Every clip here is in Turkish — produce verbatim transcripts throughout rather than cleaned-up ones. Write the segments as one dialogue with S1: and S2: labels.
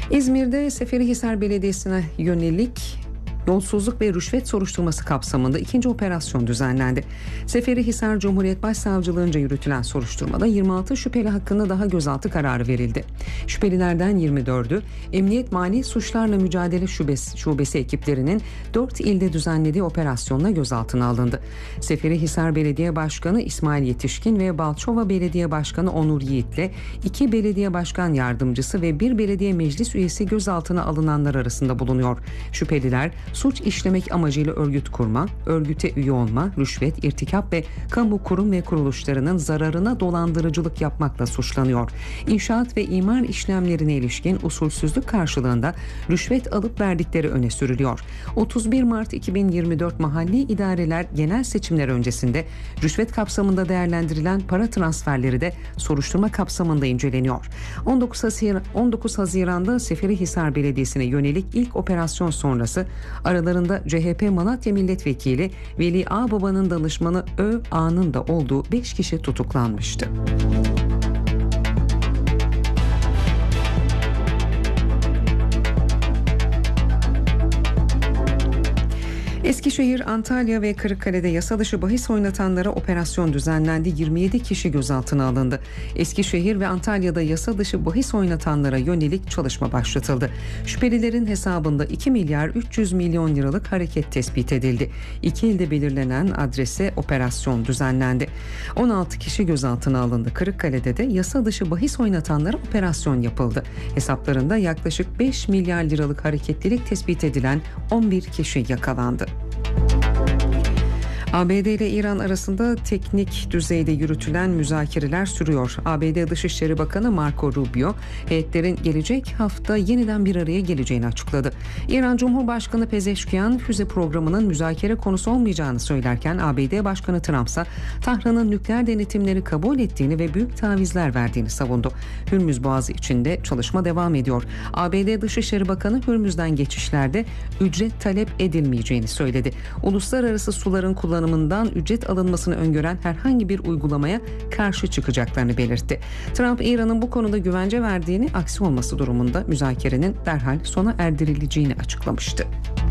S1: İzmir'de Seferihisar Belediyesi'ne yönelik yolsuzluk ve rüşvet soruşturması kapsamında ikinci operasyon düzenlendi. Seferihisar Cumhuriyet Başsavcılığınca yürütülen soruşturmada yirmi altı şüpheli hakkında daha gözaltı kararı verildi. Şüphelilerden yirmi dördü Emniyet Mali Suçlarla Mücadele Şubesi, Şubesi ekiplerinin dört ilde düzenlediği operasyonla gözaltına alındı. Seferihisar Belediye Başkanı İsmail Yetişkin ve Balçova Belediye Başkanı Onur Yiğit'le iki belediye başkan yardımcısı ve bir belediye meclis üyesi gözaltına alınanlar arasında bulunuyor. Şüpheliler suç işlemek amacıyla örgüt kurma, örgüte üye olma, rüşvet, irtikap ve kamu kurum ve kuruluşlarının zararına dolandırıcılık yapmakla suçlanıyor. İnşaat ve imar işlemlerine ilişkin usulsüzlük karşılığında rüşvet alıp verdikleri öne sürülüyor. otuz bir Mart iki bin yirmi dört mahalli idareler genel seçimler öncesinde rüşvet kapsamında değerlendirilen para transferleri de soruşturma kapsamında inceleniyor. on dokuz Haziran'da Seferihisar Belediyesi'ne yönelik ilk operasyon sonrası aralarında C H P Malatya Milletvekili Veli Ağbaba'nın danışmanı Ö A'nın da olduğu beş kişi tutuklanmıştı. Eskişehir, Antalya ve Kırıkkale'de yasa dışı bahis oynatanlara operasyon düzenlendi. yirmi yedi kişi gözaltına alındı. Eskişehir ve Antalya'da yasa dışı bahis oynatanlara yönelik çalışma başlatıldı. Şüphelilerin hesabında iki milyar üç yüz milyon liralık hareket tespit edildi. İki ilde belirlenen adrese operasyon düzenlendi. on altı kişi gözaltına alındı. Kırıkkale'de de yasa dışı bahis oynatanlara operasyon yapıldı. Hesaplarında yaklaşık beş milyar liralık hareketlilik tespit edilen on bir kişi yakalandı. A B D ile İran arasında teknik düzeyde yürütülen müzakereler sürüyor. A B D Dışişleri Bakanı Marco Rubio, heyetlerin gelecek hafta yeniden bir araya geleceğini açıkladı. İran Cumhurbaşkanı Pezeşkiyan, füze programının müzakere konusu olmayacağını söylerken A B D Başkanı Trump ise Tahran'ın nükleer denetimleri kabul ettiğini ve büyük tavizler verdiğini savundu. Hürmüz Boğazı içinde çalışma devam ediyor. A B D Dışişleri Bakanı Hürmüz'den geçişlerde ücret talep edilmeyeceğini söyledi. Uluslararası suların kullanımı ücret alınmasını öngören herhangi bir uygulamaya karşı çıkacaklarını belirtti. Trump, İran'ın bu konuda güvence verdiğini, aksi olması durumunda müzakerenin derhal sona erdirileceğini açıklamıştı.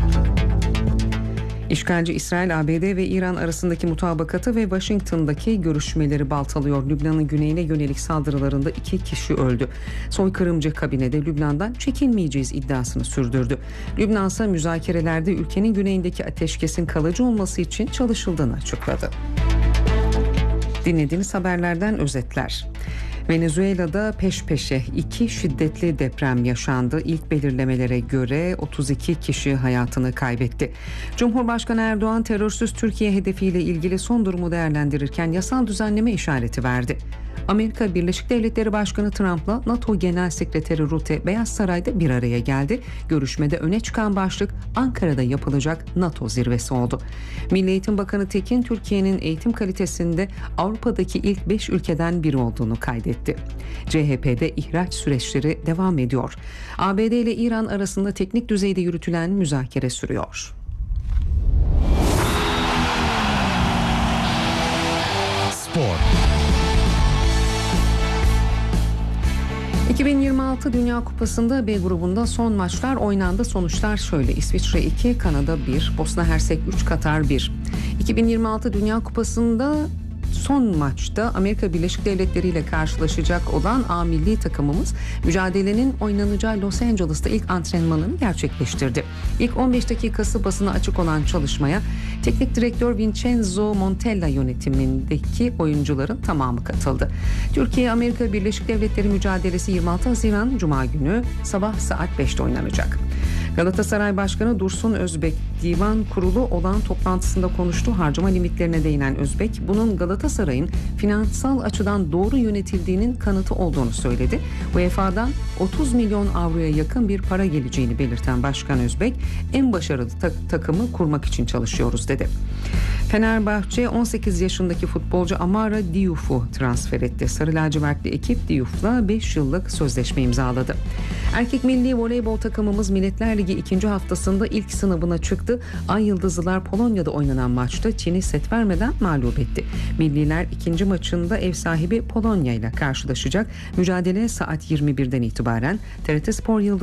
S1: İşgalci İsrail, A B D ve İran arasındaki mutabakatı ve Washington'daki görüşmeleri baltalıyor. Lübnan'ın güneyine yönelik saldırılarında iki kişi öldü. Soykırımcı kabinede Lübnan'dan çekilmeyeceğiz iddiasını sürdürdü. Lübnan ise müzakerelerde ülkenin güneyindeki ateşkesin kalıcı olması için çalışıldığını açıkladı. Dinlediğiniz haberlerden özetler. Venezuela'da peş peşe iki şiddetli deprem yaşandı. İlk belirlemelere göre otuz iki kişi hayatını kaybetti. Cumhurbaşkanı Erdoğan, terörsüz Türkiye hedefiyle ilgili son durumu değerlendirirken yasal düzenleme işareti verdi. Amerika Birleşik Devletleri Başkanı Trump'la NATO Genel Sekreteri Rutte Beyaz Saray'da bir araya geldi. Görüşmede öne çıkan başlık Ankara'da yapılacak NATO zirvesi oldu. Milli Eğitim Bakanı Tekin, Türkiye'nin eğitim kalitesinde Avrupa'daki ilk beş ülkeden biri olduğunu kaydetti. C H P'de ihraç süreçleri devam ediyor. A B D ile İran arasında teknik düzeyde yürütülen müzakere sürüyor.
S2: Spor.
S1: iki bin yirmi altı Dünya Kupası'nda B grubunda son maçlar oynandı. Sonuçlar şöyle: İsviçre iki, Kanada bir, Bosna Hersek üç, Katar bir. iki bin yirmi altı Dünya Kupası'nda son maçta Amerika Birleşik Devletleri ile karşılaşacak olan A milli takımımız mücadelenin oynanacağı Los Angeles'ta ilk antrenmanını gerçekleştirdi. İlk on beş dakikası basına açık olan çalışmaya teknik direktör Vincenzo Montella yönetimindeki oyuncuların tamamı katıldı. Türkiye Amerika Birleşik Devletleri mücadelesi yirmi altı Haziran Cuma günü sabah saat beşte oynanacak. Galatasaray Başkanı Dursun Özbek Divan Kurulu olan toplantısında konuştu. Harcama limitlerine değinen Özbek, bunun Galatasaray'ın finansal açıdan doğru yönetildiğinin kanıtı olduğunu söyledi. U E F A'dan otuz milyon avroya yakın bir para geleceğini belirten Başkan Özbek, en başarılı ta- takımı kurmak için çalışıyoruz dedi. Fenerbahçe on sekiz yaşındaki futbolcu Amara Diouf'u transfer etti. Sarı lacivertli ekip Diouf'la beş yıllık sözleşme imzaladı. Erkek milli voleybol takımımız Milletler Ligi ikinci haftasında ilk sınavına çıktı. Ay Yıldızlılar Polonya'da oynanan maçta Çin'i set vermeden mağlup etti. Milliler ikinci maçında ev sahibi Polonya ile karşılaşacak. Mücadele saat yirmi birden itibaren T R T Spor Yıldız